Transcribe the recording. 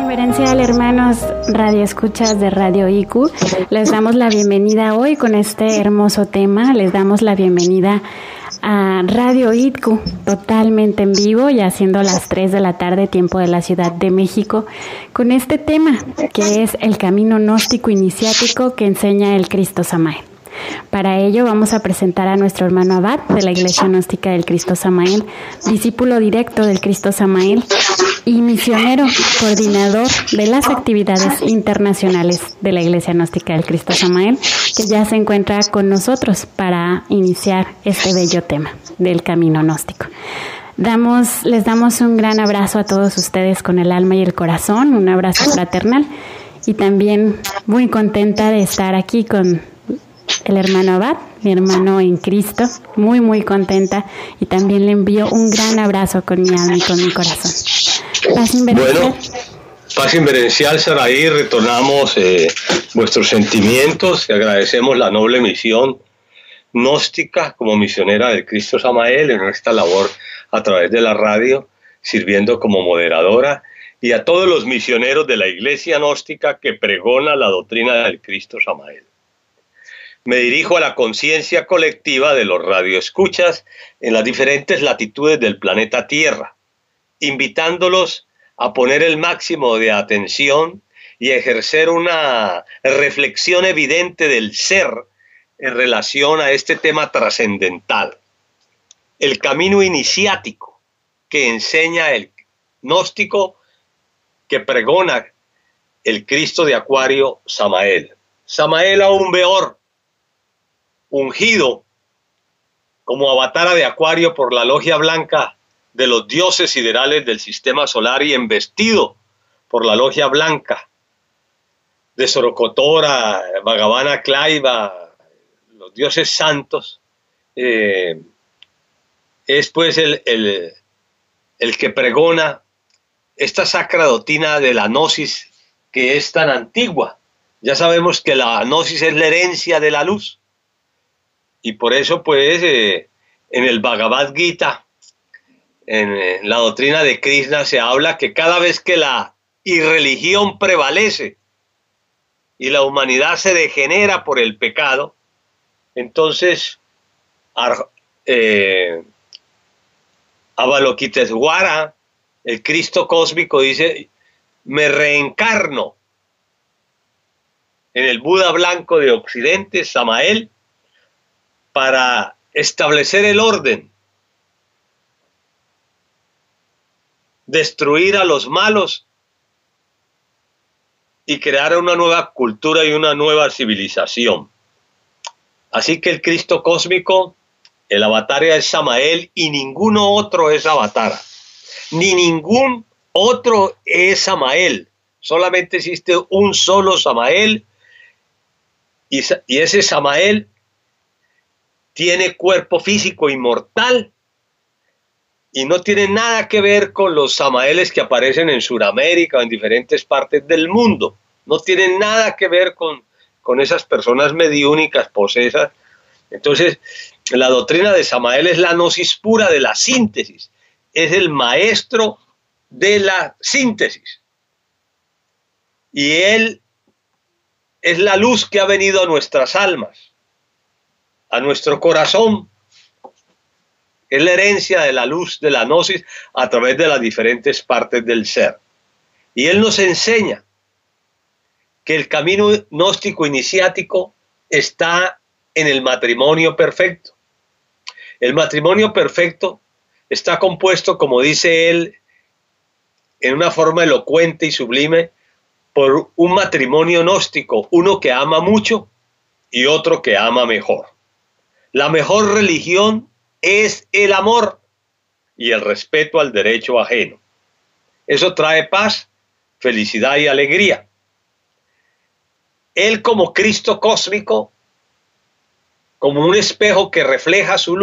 Reverencial, hermanos radioescuchas de Radio IQ, les damos la bienvenida hoy con este hermoso tema. Les damos la bienvenida a Radio IQ, totalmente en vivo, ya siendo las 3 de la tarde, tiempo de la Ciudad de México, con este tema que es el camino gnóstico iniciático que enseña el Cristo Samael. Para ello vamos a presentar a nuestro hermano Abad de la Iglesia Gnóstica del Cristo Samael, discípulo directo del Cristo Samael y misionero coordinador de las actividades internacionales de la Iglesia Gnóstica del Cristo Samael, que ya se encuentra con nosotros para iniciar este bello tema del camino gnóstico. Les damos un gran abrazo a todos ustedes con el alma y el corazón, un abrazo fraternal, y también muy contenta de estar aquí con el hermano Abad, mi hermano en Cristo, muy contenta, y también le envío un gran abrazo con mi alma y con mi corazón. Paz inverencial. Bueno, paz inverencial, Saraí, retornamos vuestros sentimientos y agradecemos la noble misión gnóstica como misionera del Cristo Samael en esta labor a través de la radio, sirviendo como moderadora, y a todos los misioneros de la Iglesia Gnóstica que pregona la doctrina del Cristo Samael. Me dirijo a la conciencia colectiva de los radioescuchas en las diferentes latitudes del planeta Tierra, invitándolos a poner el máximo de atención y ejercer una reflexión evidente del ser en relación a este tema trascendental, el camino iniciático que enseña el gnóstico que pregona el Cristo de Acuario Samael. Samael aún Beor, ungido como avatara de Acuario por la logia blanca de los dioses siderales del sistema solar y embestido por la logia blanca de Sorocotora, Bhagavana Klaiva, los dioses santos, es pues el que pregona esta sacra doctrina de la gnosis que es tan antigua. Ya sabemos que la gnosis es la herencia de la luz. Y por eso, pues, en el Bhagavad Gita, en la doctrina de Krishna, se habla que cada vez que la irreligión prevalece y la humanidad se degenera por el pecado, entonces Avalokitesvara, el Cristo cósmico, dice: me reencarno en el Buda blanco de Occidente, Samael, para establecer el orden, destruir a los malos y crear una nueva cultura y una nueva civilización. Así que el Cristo cósmico, el avatar es Samael, y ninguno otro es avatar, ni ningún otro es Samael. Solamente existe un solo Samael, y ese Samael tiene cuerpo físico inmortal y no tiene nada que ver con los Samaeles que aparecen en Sudamérica o en diferentes partes del mundo. No tienen nada que ver con esas personas mediúnicas, posesas. Entonces, la doctrina de Samael es la gnosis pura de la síntesis. Es el maestro de la síntesis. Y él es la luz que ha venido a nuestras almas, a nuestro corazón. Es la herencia de la luz de la gnosis a través de las diferentes partes del ser. Y él nos enseña que el camino gnóstico iniciático está en el matrimonio perfecto. El matrimonio perfecto está compuesto, como dice él, en una forma elocuente y sublime, por un matrimonio gnóstico, uno que ama mucho y otro que ama mejor. La mejor religión es el amor y el respeto al derecho ajeno. Eso trae paz, felicidad y alegría. Él, como Cristo cósmico, como un espejo que refleja su luz,